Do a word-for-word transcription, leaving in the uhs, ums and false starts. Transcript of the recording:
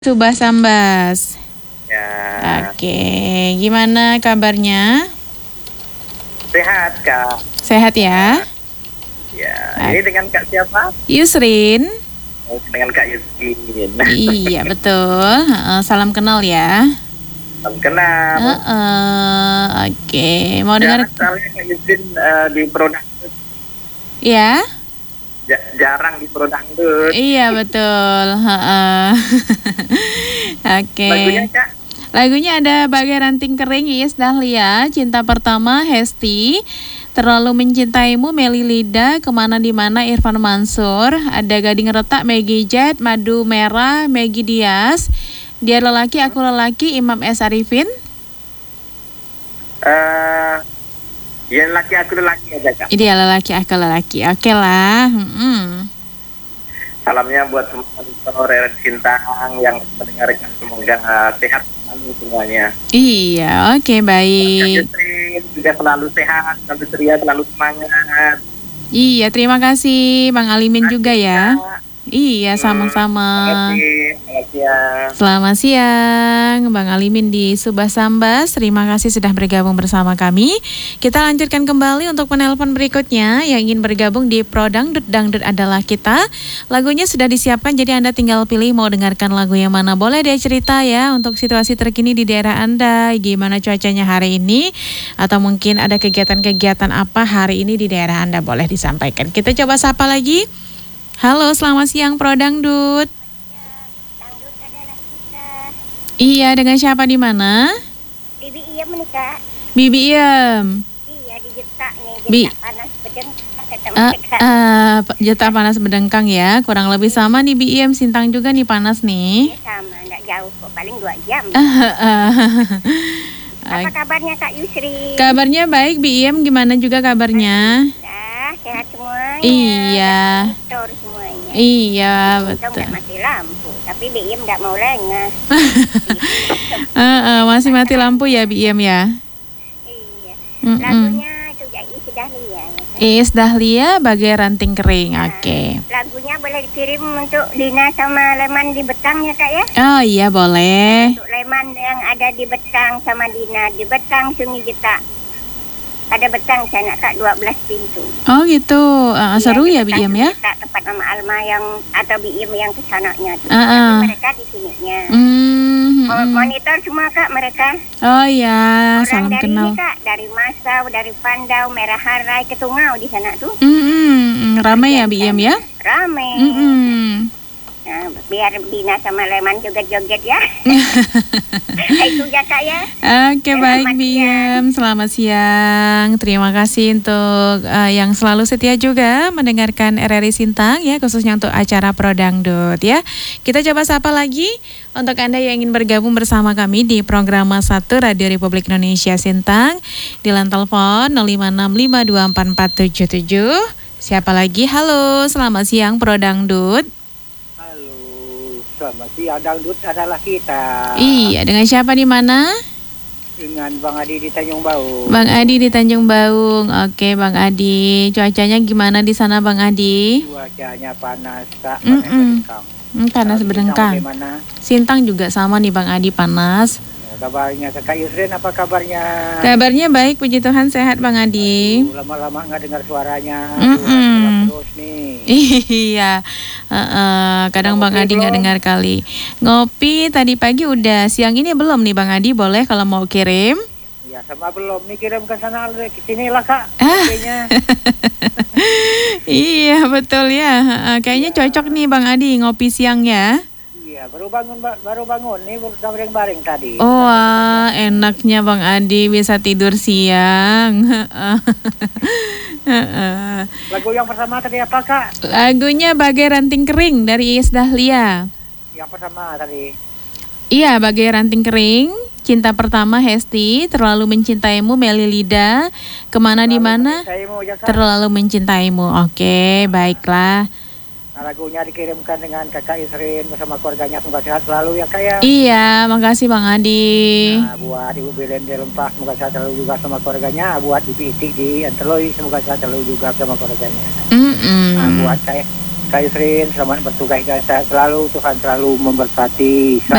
Subah Sambas. Ya, Oke, gimana kabarnya? sehat Kak. Sehat ya? Ya, Ah. ini dengan Kak siapa? Yusrin. Oh, dengan Kak Yusrin. Iya betul. Heeh, salam kenal ya. Salam kenal. Heeh, oke. Mau dengar? Jarang soalnya Kak Yusrin eh, di produk Ya? ja- jarang di produk tuh. Iya betul. Heeh. Oke. Lagunya Kak? Lagunya ada Bagai Ranting Kering, Iis Dahlia, Cinta Pertama, Hesti, Terlalu Mencintaimu, Meli Lida, Kemana Dimana, Irfan Mansur, ada Gading Retak, Maggie Jet, Madu Merah, Maggie Dias, Dia Lelaki, Aku Lelaki, Imam S. Arifin. Eh, ya laki aku lelaki aja Kak. Dia Lelaki, Aku Lelaki. Oke lah. Mm-mm. Salamnya buat semua monitor R R Sintang yang mendengarkan, semoga sehat selalu semuanya. Iya, oke Kak baik. Yusrin juga selalu sehat, selalu ceria, selalu semangat. Iya, terima kasih Bang Alimin juga ya. Kak. Iya, sama-sama. Terima kasih. Selamat siang. Selamat siang, Bang Alimin di Subah Sambas. Terima kasih sudah bergabung bersama kami. Kita lanjutkan kembali untuk penelpon berikutnya yang ingin bergabung di Pro Dangdut. Dangdut adalah kita. Lagunya sudah disiapkan, jadi Anda tinggal pilih mau dengarkan lagu yang mana. Boleh deh cerita ya untuk situasi terkini di daerah Anda. Gimana cuacanya hari ini? Atau mungkin ada kegiatan-kegiatan apa hari ini di daerah Anda? Boleh disampaikan. Kita coba sapa lagi. Halo, selamat siang Pro Dangdut. Dangdut adalah kita. Iya, dengan siapa di mana? Bibi iya menikah. Bibi Iem. Iya di Jetak nih, Bi. Jetak panas bedengkang kata Uh, mereka. uh, Jeta panas berdengkang ya. Kurang lebih sama nih Bi Iem. Sintang juga nih panas nih. Ya sama, enggak jauh kok, paling dua jam. Uh, uh. Apa kabarnya Kak Yusri? Kabarnya baik Bi Iem. Gimana juga kabarnya? Ya, sehat semuanya. Iya. Motor semuanya. Iya Untung betul. nggak mati lampu, tapi Bi Iem nggak mau lengah. Uh, uh, masih mati lampu ya Bi Iem ya. Iya. Mm-mm. Lagunya itu jadi sudah lihat. Iis Dahlia, Bagai Ranting Kering. Oke. Lagunya boleh dikirim untuk Dina sama Leman di Betang ya Kak ya? Oh iya boleh. Untuk Leman yang ada di Betang sama Dina di Betang Sungai Jetak. Ada Betang sana Kak dua belas pintu. Oh gitu. Uh, seru Iya, ya di Bi Iem Betang ya. Sungai Jetak, tempat Mama Alma yang atau Bi Iem yang kesananya tuh. Ah, ah. Tapi mereka di sininya. Hmm, Mo- hmm. Monitor semua Kak mereka. Oh ya, Orang salam dari kenal. ini Kak, dari Masau, dari Pandau, Merah Harai, ke Tungau di sana tuh. Hmm, ramai ya Bi Iem ya. Rame. Hmm. Nah, biar Dina sama Leman joget-joget ya. Itu ya Kak ya. Oke Selamat baik Bi siang. Iem, selamat siang. Terima kasih untuk uh, yang selalu setia juga mendengarkan R R I Sintang ya, khususnya untuk acara Pro Dangdut ya. Kita coba sapa lagi untuk Anda yang ingin bergabung bersama kami di program satu Radio Republik Indonesia Sintang di line telepon nol lima enam lima dua empat empat tujuh tujuh. Siapa lagi? Halo, selamat siang Pro Dangdut. Halo, selamat siang. Dangdut adalah kita. Iya, dengan siapa di mana? Dengan Bang Adi di Tanjung Bau. Bang Adi di Tanjung Baung. Oke, Bang Adi. Cuacanya gimana di sana, Bang Adi? Cuacanya panas, Kak. Panas Mm-mm. berdengkang. Hmm, panas Kalau di berdengkang. Sintang bagaimana? Sintang juga sama nih, Bang Adi, panas. Ya, kabarnya Kak Yusrin, apa kabarnya? Kabarnya baik, puji Tuhan, sehat, Bang Adi. Aduh, lama-lama nggak dengar suaranya. Mm-mm. Aduh, terus nih. Iya, Heeh, kadang Udah Bang ngopi Adi nggak belum? dengar kali. Ngopi tadi pagi udah, siang ini belum nih, Bang Adi. Boleh kalau mau kirim? Ya, sama belum nih, kirim ke sana, ke sini lah Kak. Ah. Kayaknya. Iya, betul ya. Heeh, kayaknya cocok nih, Bang Adi, ngopi siang ya. Iya, baru bangun, Ba- baru bangun nih, baru baring-baring tadi. Oh, wah, enaknya Bang Adi bisa tidur siang. Heeh. Heeh. Lagu yang pertama tadi apa Kak? Lagunya Bagai Ranting Kering dari Iis Dahlia. Yang pertama tadi. Iya, Bagai Ranting Kering, Cinta Pertama Hesti, Terlalu Mencintaimu Meli Lida, Kemana Dimana, Saya mau ya Kak. Terlalu Mencintaimu. Oke, baiklah. Nah, lagunya dikirimkan dengan Kakak Yusrin bersama keluarganya, semoga sehat selalu ya Kak ya. Iya, makasih Bang Adi. Nah, buat Ibu Belen di Lempah, semoga sehat selalu juga sama keluarganya. Buat Ibu Itik di Enteloy, semoga sehat selalu juga sama keluarganya. Nah, Mm-mm. buat kayak Kak Isrin, selamat bertugas dan sehat selalu. Tuhan selalu memberkati.